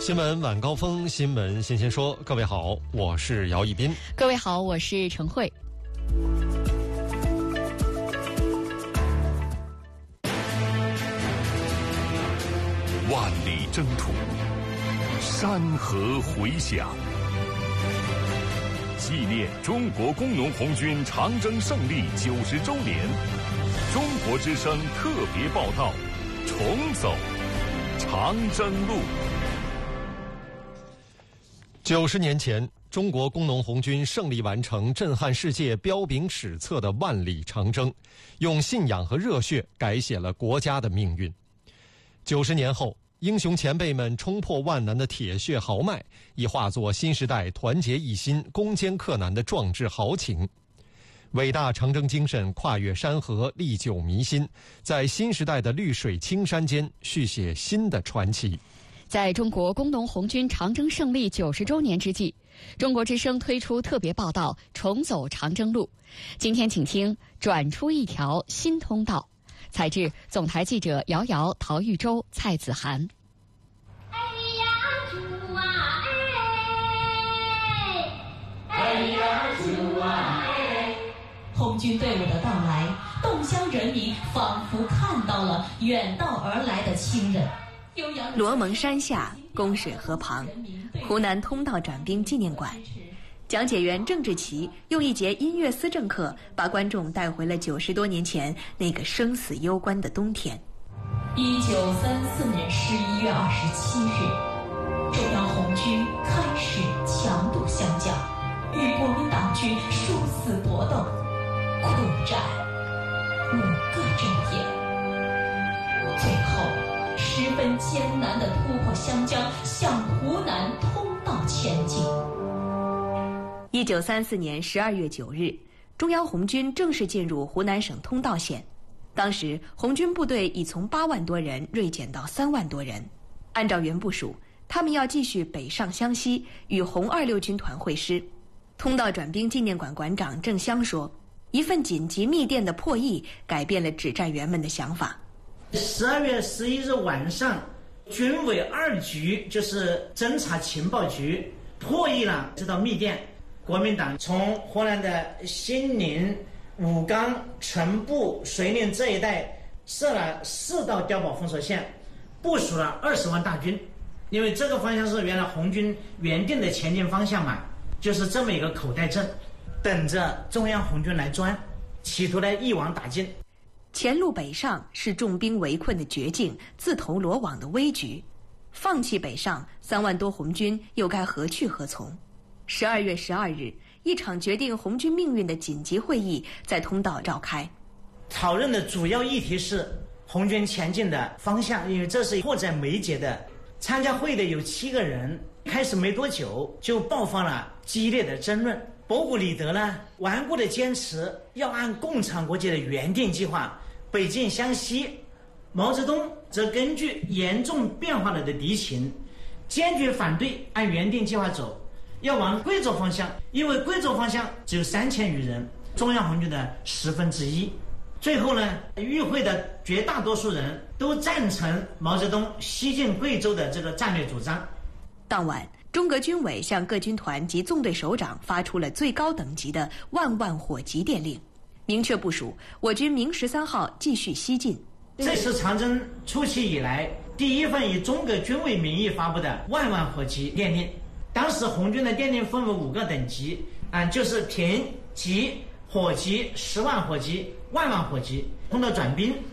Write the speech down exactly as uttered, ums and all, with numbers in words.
新闻晚高峰，新闻新鲜说。各位好，我是姚一斌。 各位好，我是陈慧。 万里征途，山河回响，纪念中国工农红军长征胜利九十周年，中国之声特别报道：重走长征路。 九十年前，中国工农红军胜利完成震撼世界、彪炳史册的万里长征，用信仰和热血改写了国家的命运。九十年后，英雄前辈们冲破万难的铁血豪迈，已化作新时代团结一心、攻坚克难的壮志豪情。伟大长征精神跨越山河，历久弥新，在新时代的绿水青山间续写新的传奇。 在中国工农红军长征胜利九十周年之际，中国之声推出特别报道《重走长征路》。今天请听转出一条新通道，采自总台记者姚瑶、陶玉洲、蔡子涵。 哎呀主啊哎，哎呀主啊哎， 红军队伍的到来，洞乡人民仿佛看到了远道而来的亲人。 罗蒙山下，宫水河旁，湖南通道转兵纪念馆，讲解员郑志奇用一节音乐思政课，把观众带回了九十多年前那个生死攸关的冬天。 一九三四年十一月二十七日，中央红军开始强渡湘江，与国民党军殊死搏斗，苦战五个昼夜，最后十分艰难地突破湘江，向湖南通道前进。 一九三四年十二月九日，中央红军正式进入湖南省通道县。当时红军部队已从八万多人锐减到三万多人。按照原部署，他们要继续北上湘西，与红二六军团会师。通道转兵纪念馆馆长郑湘说，一份紧急密电的破译改变了指战员们的想法。 十二月十一日晚上，军委二局就是侦察情报局破译了这道密电。国民党从湖南的兴宁、武冈、城步、遂宁这一带设了四道碉堡封锁线，部署了二十万大军。因为这个方向是原来红军原定的前进方向嘛，就是这么一个口袋阵，等着中央红军来钻，企图来一网打尽。 前路北上是重兵围困的绝境，自投罗网的危局。放弃北上，三万多红军又该何去何从？十二月十二日，一场决定红军命运的紧急会议在通道召开。 讨论的主要议题是红军前进的方向，因为这是迫在眉睫的。参加会的有七个人，开始没多久就爆发了激烈的争论。博古里德呢，顽固地坚持要按共产国际的原定计划北进湘西；毛泽东则根据严重变化了的敌情，坚决反对按原定计划走，要往贵州方向，因为贵州方向只有三千余人，中央红军的十分之一。最后呢，与会的绝大多数人都赞成毛泽东西进贵州的这个战略主张。 当晚，中革军委向各军团及纵队首长发出了最高等级的万万火急电令，明确部署我军明十三号继续西进。 这是长征初期以来第一份以中革军委名义发布的万万火急电令。当时红军的电令分为五个等级，啊，就是平、急、火急、十万火急、万万火急。通道转兵